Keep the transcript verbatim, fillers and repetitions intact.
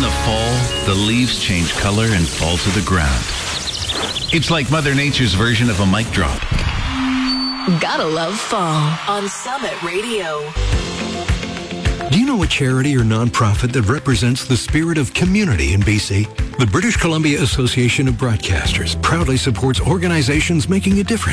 the fall, the leaves change color and fall to the ground. It's like Mother Nature's version of a mic drop. Gotta love fall on Summit Radio. Do you know a charity or nonprofit that represents the spirit of community in B C? The British Columbia Association of Broadcasters proudly supports organizations making a difference